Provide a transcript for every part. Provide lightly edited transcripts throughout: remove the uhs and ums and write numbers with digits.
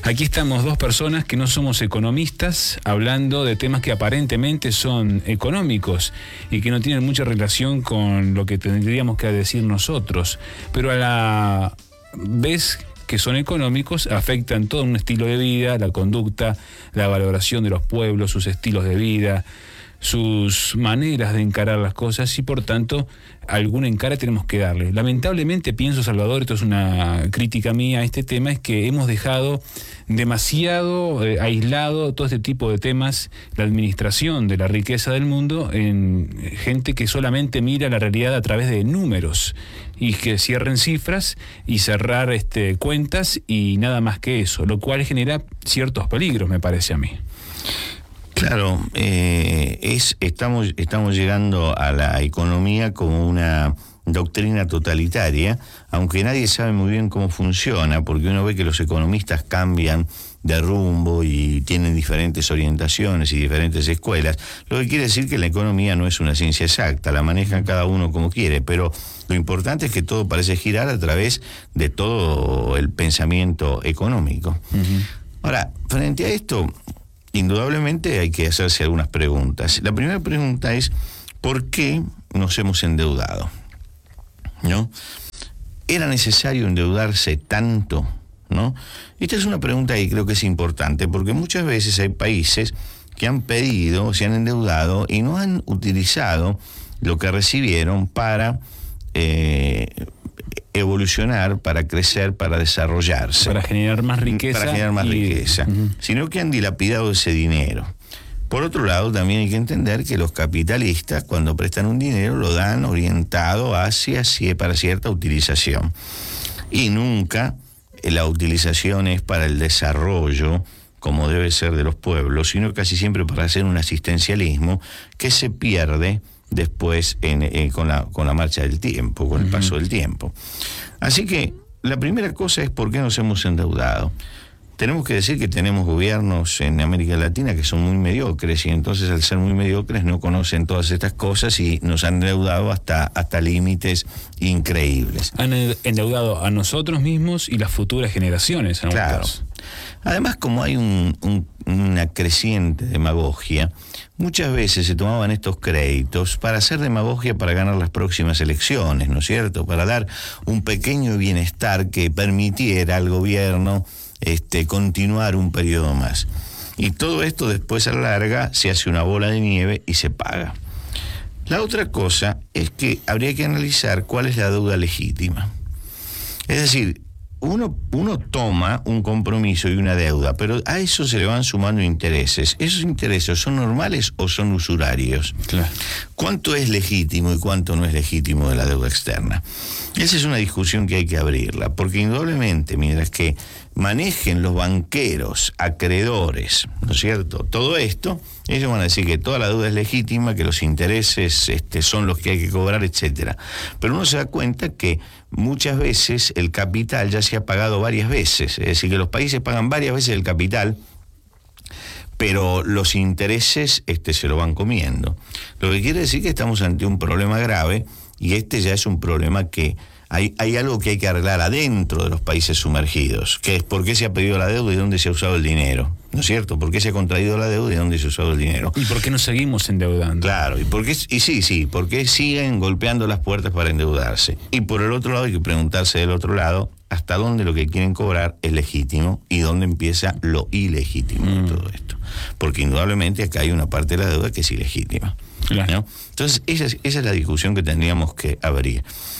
Aquí estamos dos personas que no somos economistas hablando de temas que aparentemente son económicos y que no tienen mucha relación con lo que tendríamos que decir nosotros, pero a la vez que son económicos afectan todo un estilo de vida, la conducta, la valoración de los pueblos, sus estilos de vida, sus maneras de encarar las cosas y por tanto algún encare tenemos que darle. Lamentablemente pienso, Salvador, esto es una crítica mía a este tema, es que hemos dejado demasiado aislado todo este tipo de temas, la administración de la riqueza del mundo, en gente que solamente mira la realidad a través de números y que cierren cifras y cerrar cuentas y nada más que eso, lo cual genera ciertos peligros, me parece a mí. Claro, estamos llegando a la economía como una doctrina totalitaria, aunque nadie sabe muy bien cómo funciona, porque uno ve que los economistas cambian de rumbo y tienen diferentes orientaciones y diferentes escuelas, lo que quiere decir que la economía no es una ciencia exacta, la manejan cada uno como quiere, pero lo importante es que todo parece girar a través de todo el pensamiento económico. Uh-huh. Ahora, frente a esto, indudablemente hay que hacerse algunas preguntas. La primera pregunta es, ¿por qué nos hemos endeudado? ¿No? ¿Era necesario endeudarse tanto? ¿No? Esta es una pregunta que creo que es importante, porque muchas veces hay países que han pedido, se han endeudado y no han utilizado lo que recibieron para evolucionar, para crecer, para desarrollarse. Para generar más riqueza. Para generar más riqueza. Uh-huh. Sino que han dilapidado ese dinero. Por otro lado, también hay que entender que los capitalistas, cuando prestan un dinero, lo dan orientado para cierta utilización. Y nunca la utilización es para el desarrollo, como debe ser de los pueblos, sino casi siempre para hacer un asistencialismo que se pierde después con la marcha del tiempo, con el paso del tiempo. Así que la primera cosa es por qué nos hemos endeudado. Tenemos que decir que tenemos gobiernos en América Latina que son muy mediocres y entonces al ser muy mediocres no conocen todas estas cosas y nos han endeudado hasta límites increíbles. Han endeudado a nosotros mismos y las futuras generaciones. Claro. Además, como hay una creciente demagogia, muchas veces se tomaban estos créditos para hacer demagogia para ganar las próximas elecciones, ¿no es cierto? Para dar un pequeño bienestar que permitiera al gobierno continuar un periodo más. Y todo esto después a la larga se hace una bola de nieve y se paga. La otra cosa es que habría que analizar cuál es la deuda legítima. Es decir, uno toma un compromiso y una deuda, pero a eso se le van sumando intereses. ¿Esos intereses son normales o son usurarios? Claro. ¿Cuánto es legítimo y cuánto no es legítimo de la deuda externa? Esa es una discusión que hay que abrirla, porque indudablemente, mientras que manejen los banqueros, acreedores, ¿no es cierto?, todo esto, ellos van a decir que toda la deuda es legítima, que los intereses son los que hay que cobrar, etcétera. Pero uno se da cuenta que muchas veces el capital ya se ha pagado varias veces, es decir, que los países pagan varias veces el capital, pero los intereses se lo van comiendo. Lo que quiere decir que estamos ante un problema grave, y ya es un problema que hay algo que hay que arreglar adentro de los países sumergidos, que es por qué se ha pedido la deuda y dónde se ha usado el dinero, ¿no es cierto? ¿Por qué se ha contraído la deuda y dónde se ha usado el dinero? ¿Y por qué nos seguimos endeudando? Claro, ¿por qué siguen golpeando las puertas para endeudarse? Y por el otro lado hay que preguntarse del otro lado, hasta dónde lo que quieren cobrar es legítimo y dónde empieza lo ilegítimo de todo esto. Porque indudablemente acá hay una parte de la deuda que es ilegítima. Claro. ¿No? Entonces, esa es la discusión que tendríamos que abrir.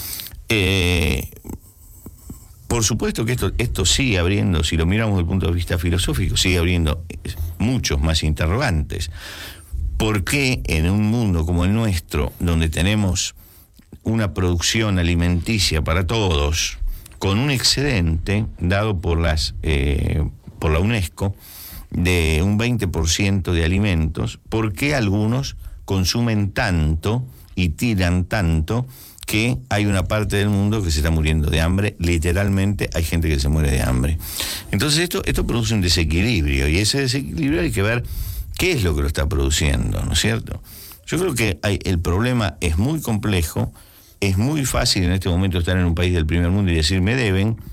Por supuesto que esto sigue abriendo, si lo miramos desde el punto de vista filosófico, sigue abriendo muchos más interrogantes. ¿Por qué en un mundo como el nuestro, donde tenemos una producción alimenticia para todos, con un excedente dado por la UNESCO de un 20% de alimentos, por qué algunos consumen tanto y tiran tanto que hay una parte del mundo que se está muriendo de hambre? Literalmente hay gente que se muere de hambre. Entonces esto produce un desequilibrio, y ese desequilibrio hay que ver qué es lo que lo está produciendo, ¿no es cierto? Yo creo que el problema es muy complejo. Es muy fácil en este momento estar en un país del primer mundo y decir me deben,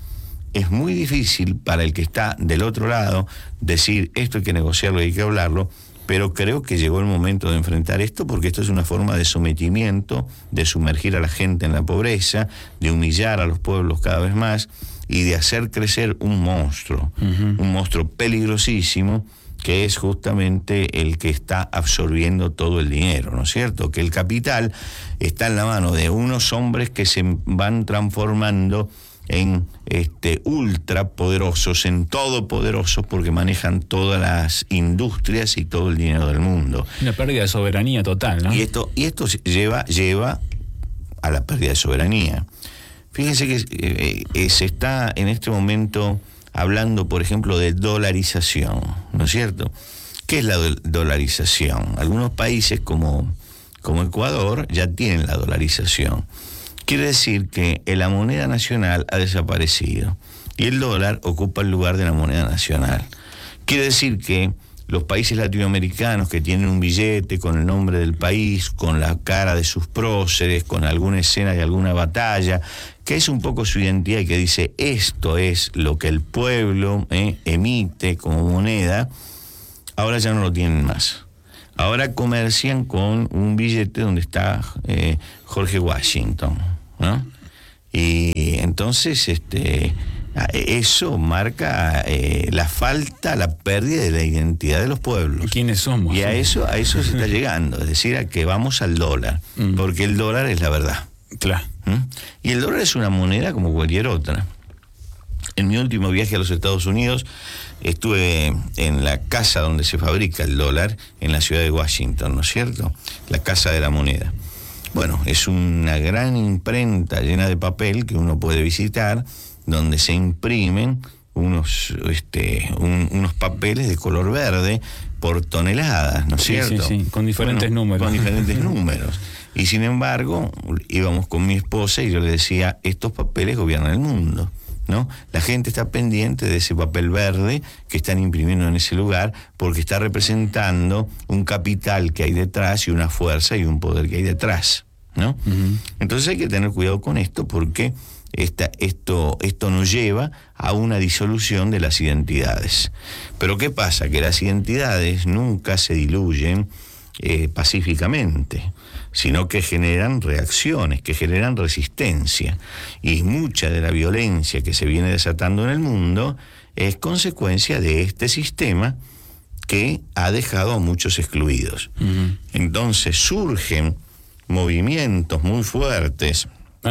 es muy difícil para el que está del otro lado decir esto hay que negociarlo y hay que hablarlo, pero creo que llegó el momento de enfrentar esto, porque esto es una forma de sometimiento, de sumergir a la gente en la pobreza, de humillar a los pueblos cada vez más y de hacer crecer un monstruo peligrosísimo, que es justamente el que está absorbiendo todo el dinero, ¿no es cierto? Que el capital está en la mano de unos hombres que se van transformando en ultrapoderosos, en todopoderosos, porque manejan todas las industrias y todo el dinero del mundo. Una pérdida de soberanía total, ¿no? Y esto lleva a la pérdida de soberanía. Fíjense que se está en este momento hablando, por ejemplo, de dolarización, ¿no es cierto? ¿Qué es la dolarización? Algunos países como Ecuador ya tienen la dolarización. Quiere decir que la moneda nacional ha desaparecido y el dólar ocupa el lugar de la moneda nacional. Quiere decir que los países latinoamericanos que tienen un billete con el nombre del país, con la cara de sus próceres, con alguna escena de alguna batalla, que es un poco su identidad y que dice esto es lo que el pueblo emite como moneda, ahora ya no lo tienen más. Ahora comercian con un billete donde está George Washington, ¿no? Y entonces eso marca la falta, la pérdida de la identidad de los pueblos. ¿Quiénes somos? Y a eso se está llegando, es decir, a que vamos al dólar, porque el dólar es la verdad. Claro. Y el dólar es una moneda como cualquier otra. En mi último viaje a los Estados Unidos estuve en la casa donde se fabrica el dólar, en la ciudad de Washington, ¿no es cierto? La Casa de la Moneda. Bueno, es una gran imprenta llena de papel que uno puede visitar, donde se imprimen unos papeles de color verde por toneladas, ¿no es cierto? Sí, con diferentes números. Con diferentes números. Y sin embargo, íbamos con mi esposa y yo le decía, estos papeles gobiernan el mundo, ¿no? La gente está pendiente de ese papel verde que están imprimiendo en ese lugar porque está representando un capital que hay detrás y una fuerza y un poder que hay detrás, ¿no? Entonces hay que tener cuidado con esto porque esto nos lleva a una disolución de las identidades. Pero ¿qué pasa? Que las identidades nunca se diluyen pacíficamente, sino que generan reacciones, que generan resistencia. Y mucha de la violencia que se viene desatando en el mundo es consecuencia de este sistema que ha dejado a muchos excluidos. Entonces surgen movimientos muy fuertes.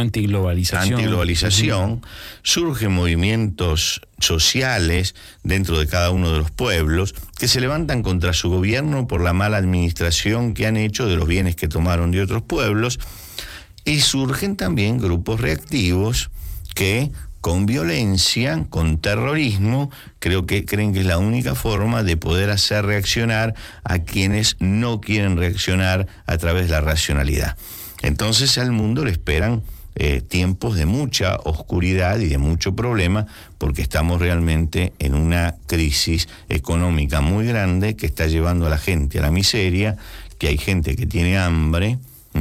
Antiglobalización, surgen movimientos sociales dentro de cada uno de los pueblos que se levantan contra su gobierno por la mala administración que han hecho de los bienes que tomaron de otros pueblos, y surgen también grupos reactivos que con violencia, con terrorismo, creen que es la única forma de poder hacer reaccionar a quienes no quieren reaccionar a través de la racionalidad. Entonces al mundo le esperan tiempos de mucha oscuridad y de mucho problema, porque estamos realmente en una crisis económica muy grande que está llevando a la gente a la miseria, que hay gente que tiene hambre,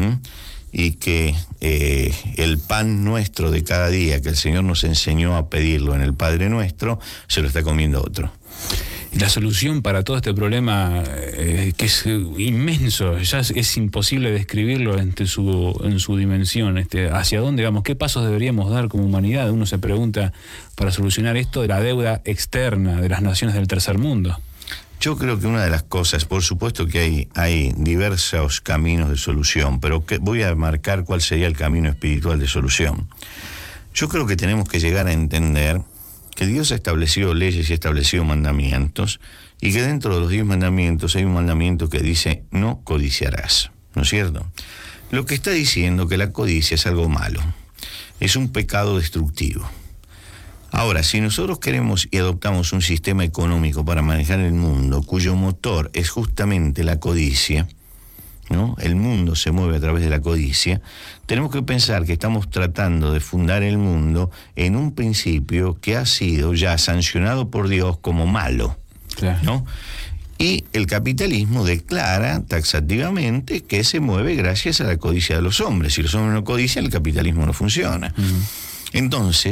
y que el pan nuestro de cada día, que el Señor nos enseñó a pedirlo en el Padre Nuestro, se lo está comiendo otro. La solución para todo este problema, que es inmenso, ya es imposible describirlo en su dimensión, hacia dónde vamos, qué pasos deberíamos dar como humanidad. Uno se pregunta, para solucionar esto de la deuda externa de las naciones del tercer mundo. Yo creo que una de las cosas, por supuesto que hay diversos caminos de solución, pero voy a marcar cuál sería el camino espiritual de solución. Yo creo que tenemos que llegar a entender que Dios ha establecido leyes y ha establecido mandamientos, y que dentro de los 10 mandamientos hay un mandamiento que dice no codiciarás, ¿no es cierto? Lo que está diciendo que la codicia es algo malo, es un pecado destructivo. Ahora, si nosotros queremos y adoptamos un sistema económico para manejar el mundo, cuyo motor es justamente la codicia, ¿no? El mundo se mueve a través de la codicia. Tenemos que pensar que estamos tratando de fundar el mundo en un principio que ha sido ya sancionado por Dios como malo, claro, ¿no? Y el capitalismo declara taxativamente que se mueve gracias a la codicia de los hombres. Si los hombres no codician, el capitalismo no funciona. Entonces,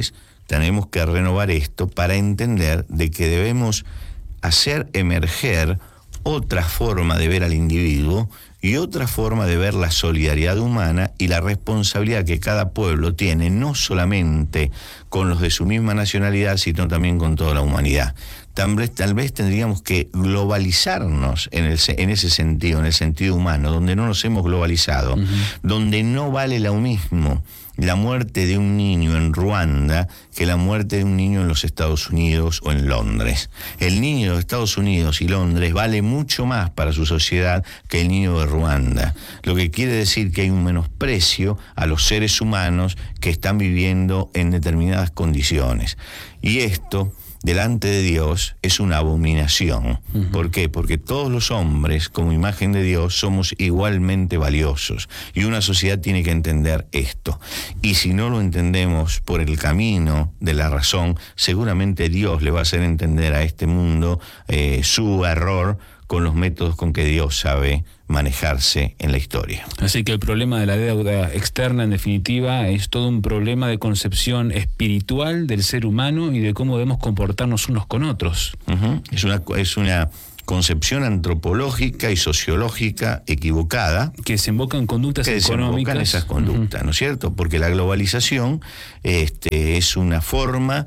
tenemos que renovar esto para entender de que debemos hacer emerger otra forma de ver al individuo y otra forma de ver la solidaridad humana y la responsabilidad que cada pueblo tiene, no solamente con los de su misma nacionalidad, sino también con toda la humanidad. Tal vez tendríamos que globalizarnos en ese sentido, en el sentido humano, donde no nos hemos globalizado, donde no vale lo mismo la muerte de un niño en Ruanda que la muerte de un niño en los Estados Unidos o en Londres. El niño de Estados Unidos y Londres vale mucho más para su sociedad que el niño de Ruanda, lo que quiere decir que hay un menosprecio a los seres humanos que están viviendo en determinadas condiciones. Y esto, delante de Dios, es una abominación. ¿Por qué? Porque todos los hombres, como imagen de Dios, somos igualmente valiosos. Y una sociedad tiene que entender esto. Y si no lo entendemos por el camino de la razón, seguramente Dios le va a hacer entender a este mundo su error con los métodos con que Dios sabe manejarse en la historia. Así que el problema de la deuda externa, en definitiva, es todo un problema de concepción espiritual del ser humano y de cómo debemos comportarnos unos con otros. Es una concepción antropológica y sociológica equivocada. Que desemboca en conductas económicas. Que esas conductas, ¿no es cierto? Porque la globalización es una forma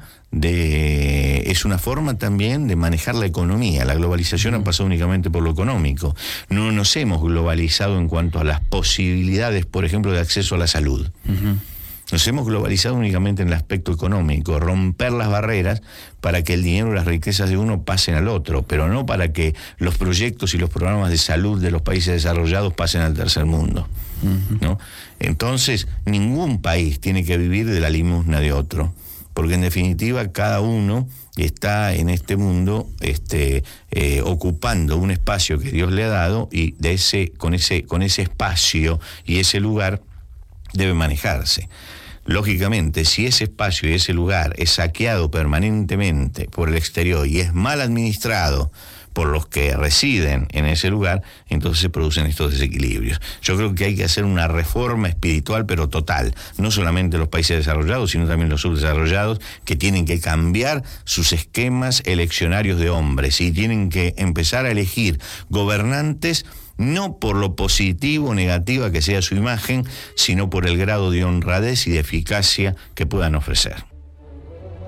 también de manejar la economía. La globalización ha pasado únicamente por lo económico. No nos hemos globalizado en cuanto a las posibilidades, por ejemplo, de acceso a la salud. Nos hemos globalizado únicamente en el aspecto económico, romper las barreras para que el dinero y las riquezas de uno pasen al otro, pero no para que los proyectos y los programas de salud de los países desarrollados pasen al tercer mundo, ¿no? Entonces, ningún país tiene que vivir de la limosna de otro, porque en definitiva cada uno está en este mundo ocupando un espacio que Dios le ha dado y con ese espacio y ese lugar debe manejarse. Lógicamente, si ese espacio y ese lugar es saqueado permanentemente por el exterior y es mal administrado por los que residen en ese lugar, entonces se producen estos desequilibrios. Yo creo que hay que hacer una reforma espiritual, pero total, no solamente los países desarrollados, sino también los subdesarrollados, que tienen que cambiar sus esquemas eleccionarios de hombres y tienen que empezar a elegir gobernantes no por lo positivo o negativa que sea su imagen, sino por el grado de honradez y de eficacia que puedan ofrecer.